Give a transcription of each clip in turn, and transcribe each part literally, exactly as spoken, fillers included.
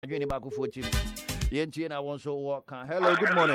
Adwene ba ko fo tim. Yentie na won so wo kan. Hello, good morning.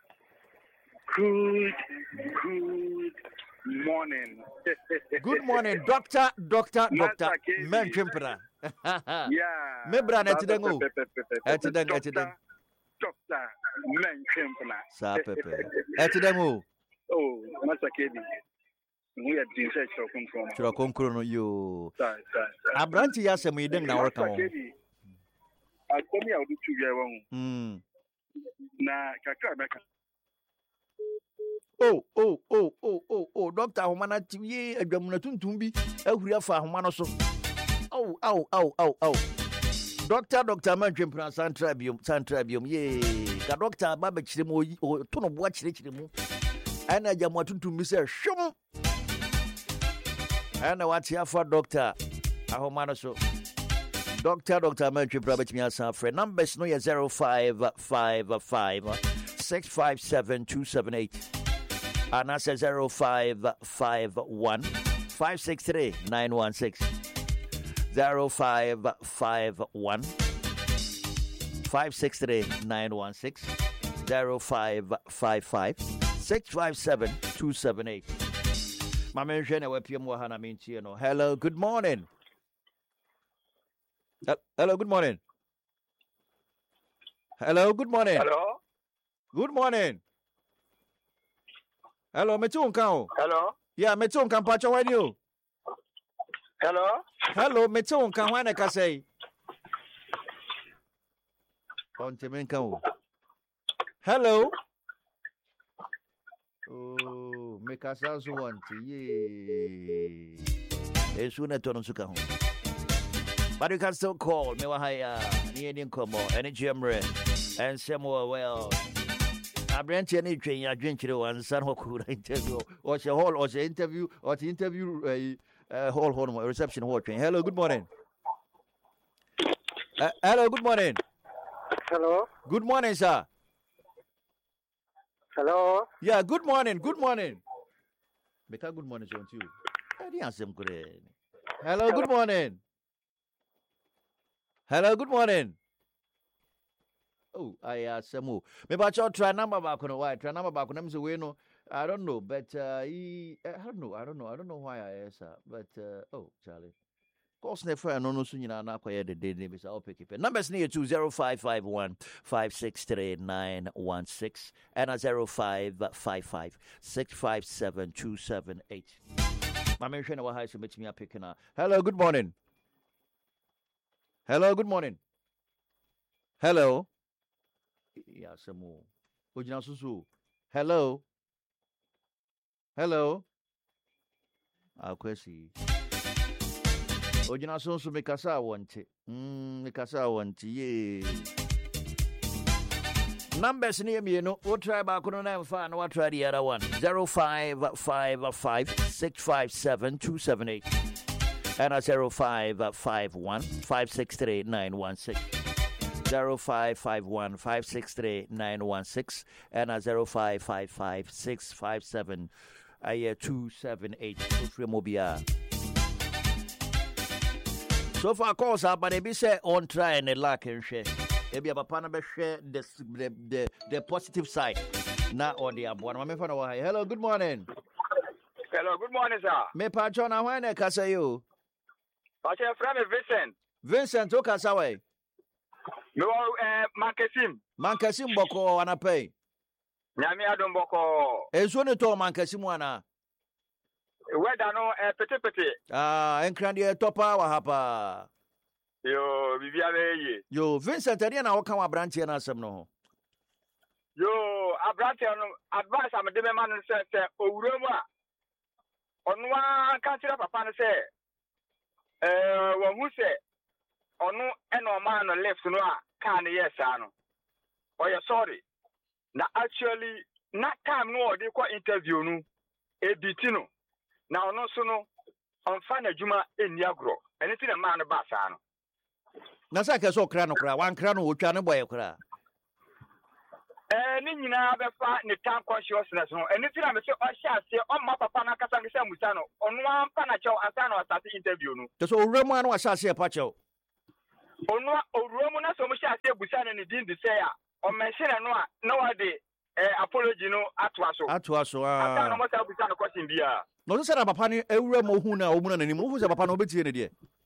Good, good morning. Good morning, doctor, doctor, doctor. Men chimpra. Yeah. Membra na tidengo. Etiden, etiden. Doctor, men chimpra. Sa pepe. Etidengo. Oh, Master Kedi. We are doing such a control. Chiro konkro no yo. Sorry, sorry. Abranti ya semu ideng na worka won. I told me I would do two year one. Hmm. Na kakra beka. Oh, oh, oh, oh, oh, oh, Doctor Homana Tiye, a Gamuna Tuntumbi, a Huriafa Homanoso. Oh, oh, oh, oh, oh. Doctor, Doctor Manchim San Trabium, San Trabium, ye, the doctor Babachimo or Ton of Watch Richimo. And I am wanting to miss a shum. And I want here for Doctor Ahomanoso. Doctor, Doctor Manchim Babachimia Sanfre, numbers no zero five five five six five seven two seven eight. And I say zero five five one five six three nine one six. Zero five five one five six three nine one six. Zero five five five six five seven two seven eight. My mention a P M Wahana Minchino. Hello, good morning. Uh, hello, good morning. Hello, good morning. Hello. Good morning. Hello, Metun Kao. Hello. Yeah, Metun Kampacha, when you? Hello. Hello, Metun Kawana Kasei. On Temenkao. Hello. Oh, make us also want to ye. As soon as Tonosuka home. But you can still call me. Wahaya, Nian Como, Energy Emre, and Samuel well. I branch any train, I drink it one, son who could interview, or the hall, or the interview, or the interview, a uh, uh, hall, home, reception, hall train. Hello, good morning. Uh, hello, good morning. Hello. Good morning, sir. Hello. Yeah, good morning, good morning. Make a good morning to you. I didn't answer him. Hello, good morning. Hello, good morning. Oh, I asked some more. Maybe I try number back on why try number back on them. So we know. I don't know, but uh, he, I don't know. I don't know. I don't know why I asked her. But uh, oh, Charlie. Course, never. No, no. Soon you know. Not quite the day. Maybe I'll pick it. Numbers near two zero five five one five six three nine one six and a zero five five five six five seven two seven eight. My mention what has to make me a picking up. Hello, good morning. Hello, good morning. Hello. Yeah, some more. Ojina Susu. Hello. Hello. Ah, kwesi. Ojina Susu mikasa wanti. Hmm, mikasa wanti. Ye. Numbers near me, you know. What try back on nine five? What try the other one? Zero five five five six five seven two seven eight. And a zero five five one five six three nine one six. Zero five five one five six three nine one six and a zero five five five six five seven a year two seven eight. So far, calls up, but they say on try and a lack and share. Maybe a papa share the the the the positive side. Not on the one. Hello, good morning. Hello, good morning, sir. Me patron, I want to casa you. But your friend is Vincent. Vincent, who casa away? No, uh, Mankasim. Mankasim Boko, and I pay. Yami Adam Boko. It's only to Mankasim wana. Where da no uh, pete pete. Ah, and Crandy Topa Wahapa. Yo, Viviane. Yo, Vincent, I didn't know how branch and answer no. Yo, a branch advice I'm a demon said, oh, Roma. On one country, Papa say, uh, when who say, or no, and no man left no, can yes, I know. Oh, you're sorry. Now, actually, not time no, they quite interview no, a bitino. Now, no, so no, on Fana Juma in Yagro, anything a man about Sano. Nasaka so cranocra, one crano, which I know boy cra. And you know, the fat in the time consciousness, and if I'm so I shall say, on my papa, Nakasang Musano, on one Panacho, Asano, at the interview. The so Roman was a pacho. Onwa Oruomu na so mo sha se busa ne din de say a o mention no a no wade eh apology no atwaso atwaso ah ata no mo sa busa no question bia no so say papa ni ewura mo hu na o mu na nanim wo say papa no betie ne de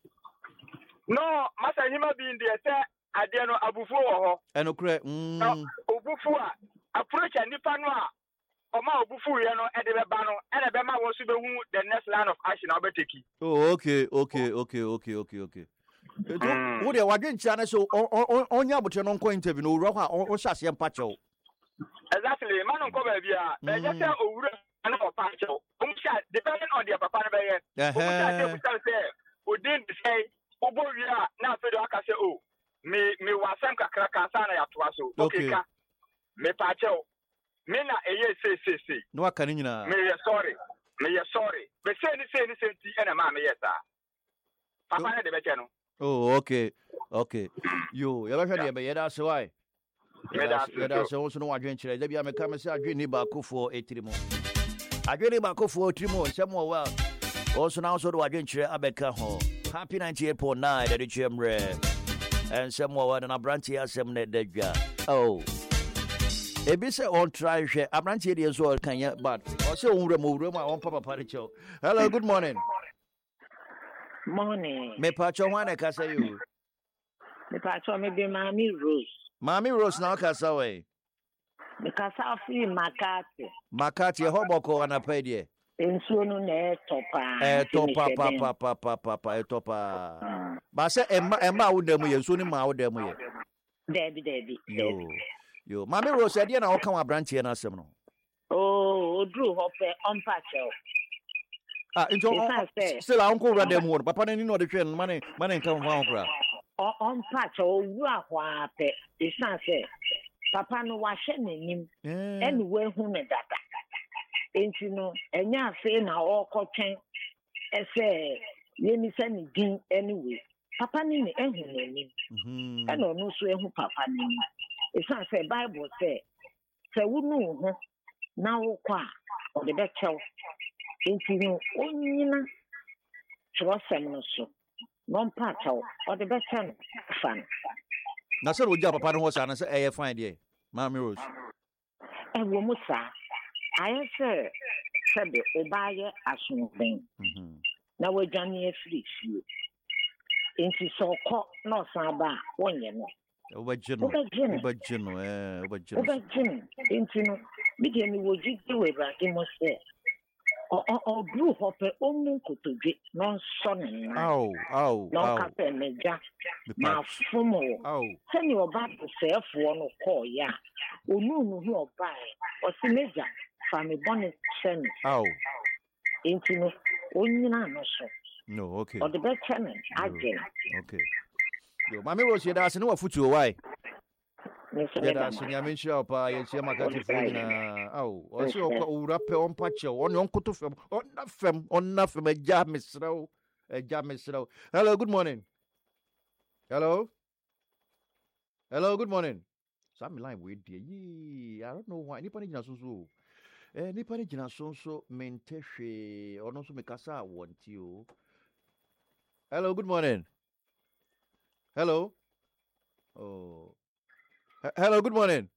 no masa hima bi ndi say ade no abufu wo ho eno kure mm obufu a approach nipa no a Oma obufu ye no e de be ba no e de be ma wo so be hu the next line of action na obeteki. Oh okay okay okay okay okay okay. Eto wo de wadwen chia na so onya abotre no nko interview no wura kwa o hyase mpa chew. Exactly man nko ba bia e je say owura na o pa chew. Um sha depending on their papa no be ye. Um sha dey tell say odin say obo wi a na so de aka say oh me me wasam kakra kan sa na ya to aso. Okay ka. Me pa chew. Me na eye say say say. No aka ni nyina. Me sorry. Me sorry. Be say ni say ni say ti e na ma me yes ah. Papa na de be che no. Oh, okay. Okay. Yo, you ever heard of that's why? Yeah, that's also no adventure. There be am come say adwin ni ba ko for eighty mo. Adwin ni ba ko for eighty mo, some more well. Also now so do adventure abeka ho. Happy ninety-eight point nine the chemre. And some more than a branch here some net dedwa. Oh. Ebi say on try hwe abranche dey so kan ya but o say on remo remo on papa party show. Hello, good morning. Morning. Me pacho wane kasa you. Me pacho me be Mami Rose. Mami Rose na kasa we. Me kasa fi Makati. Makati ho boko anapa die. Ensuo no na etopa. Etopa pa pa pa pa pa pa etopa. Ba se emma emma wodam ye ensuo ni ma wodam ye. Debi debi. Yo. Yo, Mami Rose e die na wo kan abranche na asem no. Oh, odru hope on pacho. Ah, into still I uncle read them one. Papa didn't know the train money, money come from Uncle. On patch or what it's not say. Papa no wash him anywhere whom that. Ain't you know, and ya say now all coaching. I say, let me send me anyway. Papa name and him. I don't know who Papa name. It's not say Bible say, say, we know now qua or the better. Into onyina trosem no so non pacho or the better fan na se wo ja papa no ho sa na se eh fine dey Mami Rose e wo musa aye se se be obaye asunben mhm na wo dwane afiri fie into so ko no san ba wonye no obagino obagino eh obagino obagino into no bi de ni wo ji we ba ki mo se o o blue hope omu kotodwe non sonne aw aw non kape meja ma fumo aw seni oba sefo no call ya onu nu hu oba e o si meja fami bonnet chen aw intino onyina no so no okay o the best chen again okay yo Mami Rose da se no afutu why yeah, that's in your shop. I see my cat. Oh, I see you wrap on patch on your coat of them on nothing on nothing. A jam is slow, a jam is slow. Hello, good morning. Hello, hello, good morning. Some line with ye. I don't know why anybody just so. Anybody just so menteche or no so make us want you. Hello, good morning. Hello. Oh. Hello, good morning.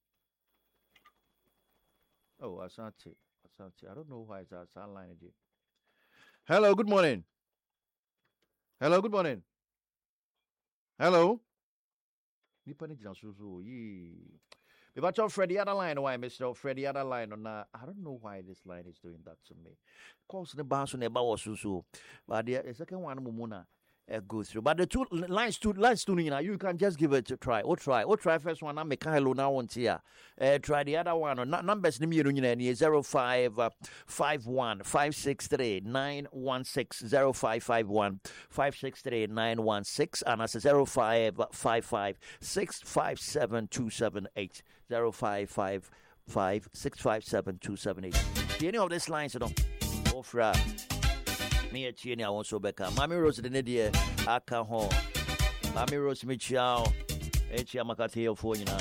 Oh, Asante. Asante. I don't know why it's a sound line again. Hello, good morning. Hello, good morning. Hello. Nipani Jansuzu. Yee. If I tell Freddy other line, why Mister Freddy other line on I don't know why this line is doing that to me. Calls the bounce on the bow susu. But the second one mumuna. Uh, go through, but the two lines, two lines, two. You know, you can just give it a try. Or try, or try first one. I'm a hello now on here. Uh, try the other one. Or numbers. Name you know, zero five five one five six three nine one six zero five five one five six three nine one six and that's zero five five five six five seven two seven eight zero five five five six five seven two seven eight. Any of these lines, you know, offer. Me a chini I want so back. Mami Rose the nedia aka ho. Mami Rose me chao. E chia makati yo fo nyina.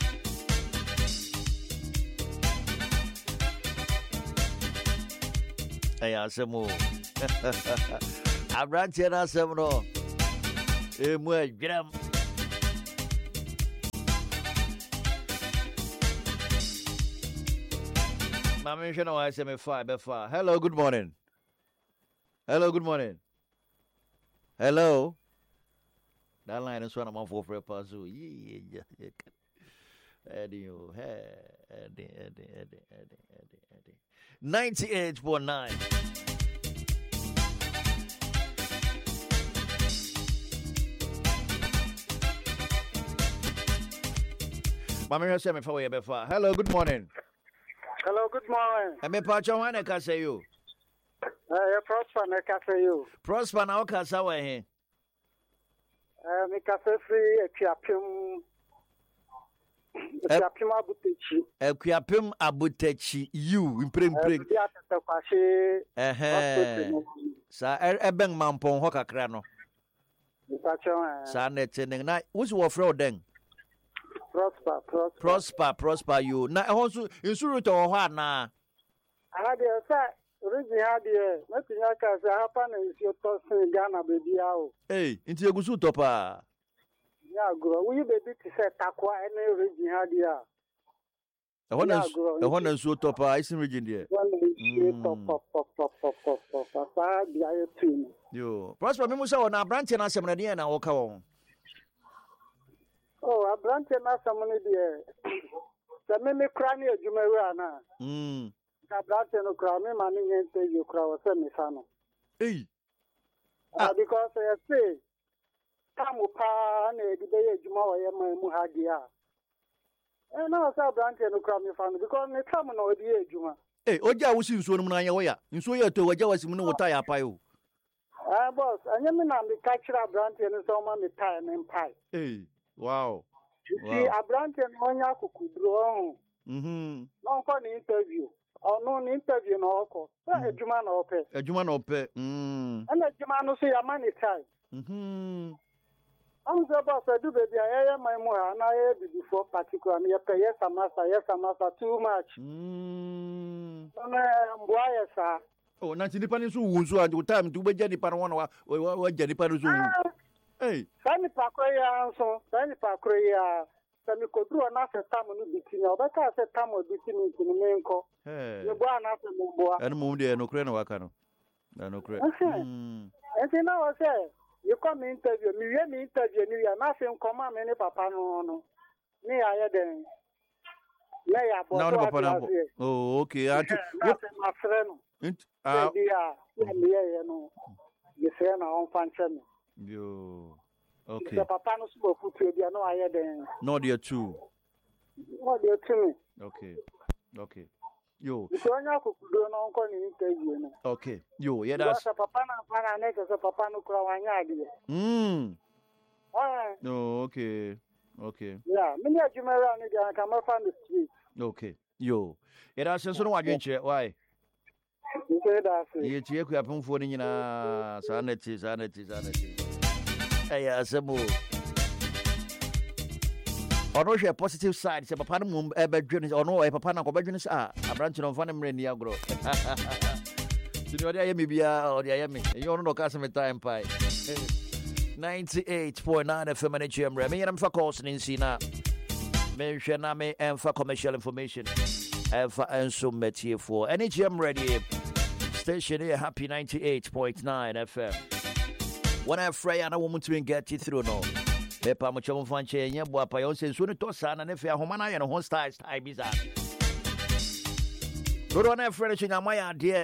Aya asemo. Abranche na asemo no. E mu adwam. Mami shano I say me far be far. Hello, good morning. Hello, good morning. Hello. That line is one of my four for pass. Yeah, yeah, yeah. Eddie, hey, Eddie, Eddie, Eddie, Eddie, Eddie, Eddie. ninety-eight point nine. Mami say me far be far. Hello, good morning. Hello, good morning. I me pa chon wan ka say you. Eh, Prosper na ka say you. Prosper na o ka sa we he. Eh, me ka say free Etiapim. Etiapim Abutechi. Etiapim Abutechi you imprem prem. Eh eh. Sa ebeng mampon ho kakra no. Sa na tene na wo si wo fro den. Prosper, prosper. Prosper, prosper you. Na ho so insuru to ho ana. Aha de sa origi ha de na tinya ka sa hapa na isi to sin Ghana baby awo. Eh, inti egusu to pa. Ya gro, we baby ti se takwa ene origi ha de a. E ho na e ho na nsu to pa isin region de. Yo, prosper me musa wona branch na asem na de na wo ka won. Oh, a branch na samuni de. Sa me me kra ni adwumaru ana. Mm. Ka branch no kra me mani nyente you kra wo se me sa no. Eh. Ah, because I say tamu pa na e de adwuma wo ye man mu ha dia. Eh na sa branch no kra me fa no because me tamu na o de adwuma. Eh, oja wo si nsuo no na ye wo ya. Nsuo ye to oja wasi mu no wota ya pa yo. Ah, boss, anya me na me ka kira branch no so ma me tie me pai. Eh. Wow. Wow. See, a branch and Monya Kukudro. Mhm. No for the interview. Or no interview no oko. So a Juman ope. A Juman ope. Mm. And a Juman say a money time. Mhm. I'm so boss I do baby I am my more and I did before particular and you pay yes a master, yes a master too much. Mm. Um boy sir. Oh, na nipa ni so wunso a do time to be jani pa no wa wa jani pa no so. Hey. Sani pakroya so, sani pakroya. Sani kodru na se tamu ni bitini. Obeka se tamu bitini kini menko. Hey. Ye bua na se mboa. Anu mu de no kre na waka no. Na no kre. Mm. Enti na o say, you come interview, mi we mi interview ni ya na se nkoma me ni papa no no. Ni aye den. Na ya bo. Na papa na bo. Oh, okay. Antu. Na se ma frɛ no. Ent ah. Ya, ya mi ye no. Ye se na on fanche no. Yo. Okay. The papa no so futu bia no aye den. No there too. No there too. Okay. Okay. Yo. So anya kokudo no nko ni interview no. Okay. Yo, yeah that's papa na para na ke so papa no kura wanya ade. Mm. Ah. No, okay. Okay. Yeah, me ya jumara ni dia ka ma fan the street. Okay. Yo. Yeah that's so no wadwen che. Why? Okay, that's it. Ye tie ku apemfo ni nyina sanati sanati sanati. Hey, asemo. Ono hwe positive side se papa no mum e bedwene ono e papa na ko bedwene sa a branch no fa ne mre ni agro. Sini odi ayemi bia odi ayemi. E ono no ka se time pai. ninety-eight point nine F M N H M. Me yam fa calls ni sina. Me hwe na me em fa commercial information. Em fa enso metie for N H M ready. Station here happy ninety-eight point nine F M. When I fray and I want to get you through no. Pepa much of fun chain, yeah, boy, I also soon to son and if you're home and I and home styles time is that. Good on that furniture, my idea.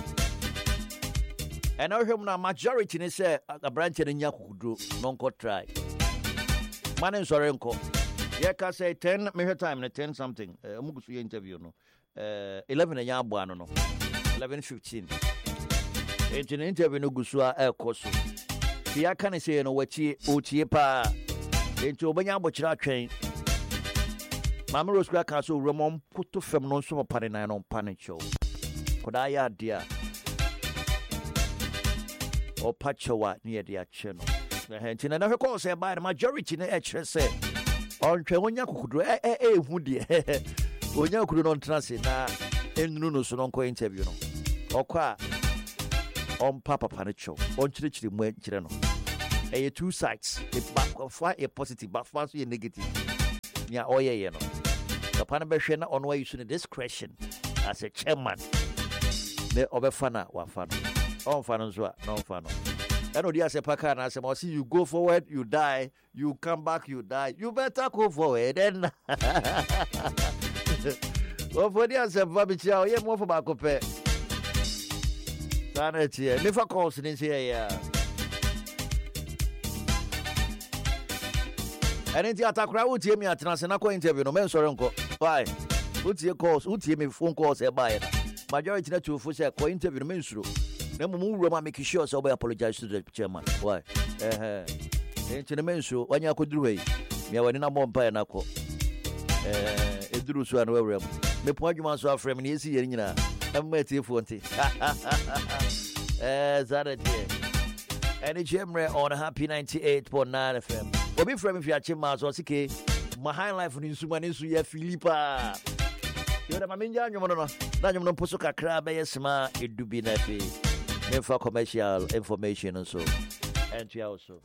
And I heard a majority in say a branch in Yaku, non co try. My name's Sorenko. Yeah, can say ten, maybe time, ten something. Uh, Mugusu interview, no. Uh, eleven a yard, no. eleven fifteen. It's an interview, no Gusua air course. Pia can say no wachi uchi pa into Banya Bochra train. Mamma Rosca Castle Ramon put to film no summer party nine on panic show. Could I add dear or Pachowa near the channel? The hentin and I recall say by the majority in the H S A on Chewonya could do eh eh woody when you could not transit now in Nuno Sononco interview or qua. On Papa Panicho, on Church, Chirano. A two sides, a back of fire, a positive, but fast a negative. Yeah, oh, yeah, you know. The Panabashana on why you should discretion. as a chairman. The Obefana Wafano. On Fanozua, no Fano. I know there's a packer and I say, see, you go forward, you die, you come back, you die. You better go forward. Then, well, for the answer, Baby Chow, you move for Bacope. Sanity, never calls in here. And in the attack, I would hear me at Nasanako interview, no man, sorry, uncle. Why? What's your calls? Who's hear me phone calls a buyer? Majority not to force a co interview, means through. No more making sure so I apologize to the chairman. Why? Eh, ain't the men so when you could do it. Me, I went in a bomb by an alcohol. Eh, it drew so and well. Me point you once off from easy, you know. I'm waiting for it. Eh, that and it's Jemre on Happy ninety-eight point nine F M. We'll be from if you are Chimas or Siki. My high life in Sumanis, we have Philippa. You're the Maminja, you know. Now you know, Posoka crab, yes, ma, it do be nappy. For commercial information also. And you also.